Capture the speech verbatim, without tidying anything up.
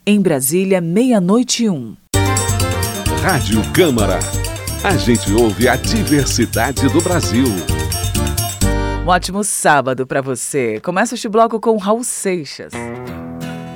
Em Brasília, meia-noite e um. Rádio Câmara. A gente ouve a diversidade do Brasil. Um ótimo sábado para você. Começa este bloco com Raul Seixas.